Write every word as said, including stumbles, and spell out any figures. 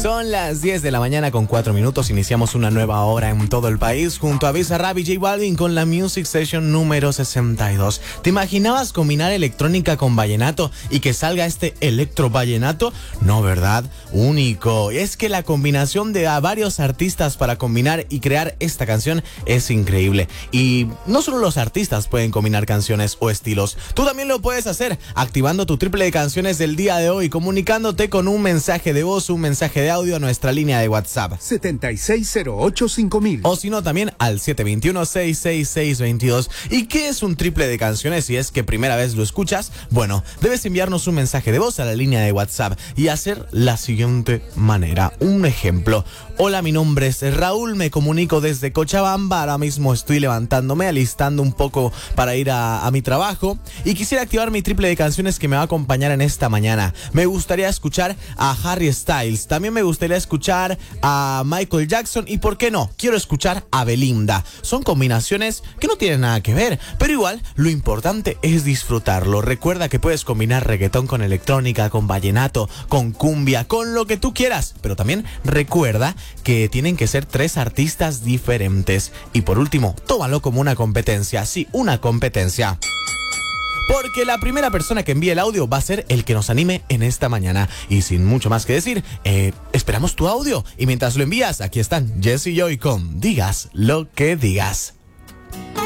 Son las diez de la mañana con cuatro minutos. Iniciamos una nueva hora en todo el país junto a Bizarrap y J Balvin con la Music Session número sesenta y dos. ¿Te imaginabas combinar electrónica con vallenato y que salga este electro vallenato? No, ¿verdad? Único. Es que la combinación de a varios artistas para combinar y crear esta canción es increíble. Y no solo los artistas pueden combinar canciones o estilos. Tú también lo puedes hacer activando tu triple de canciones del día de hoy, comunicándote con un mensaje de voz, un mensaje de audio a nuestra línea de WhatsApp setenta y seis cero ocho cinco mil, o si no también al siete dos uno, seis seis seis dos dos. ¿Y qué es un triple de canciones si es que primera vez lo escuchas? Bueno, debes enviarnos un mensaje de voz a la línea de WhatsApp y hacer la siguiente manera. Un ejemplo: hola, mi nombre es Raúl, me comunico desde Cochabamba, ahora mismo estoy levantándome, alistando un poco para ir a, a mi trabajo y quisiera activar mi triple de canciones que me va a acompañar en esta mañana. Me gustaría escuchar a Harry Styles, también me gustaría escuchar a Michael Jackson y, ¿por qué no?, quiero escuchar a Belinda. Son combinaciones que no tienen nada que ver, pero igual lo importante es disfrutarlo. Recuerda que puedes combinar reggaetón con electrónica, con vallenato, con cumbia, con lo que tú quieras, pero también recuerda que tienen que ser tres artistas diferentes. Y por último, tómalo como una competencia, sí, una competencia. Porque la primera persona que envíe el audio va a ser el que nos anime en esta mañana. Y sin mucho más que decir, eh, esperamos tu audio. Y mientras lo envías, aquí están Jesse y Joy con Digas lo que digas.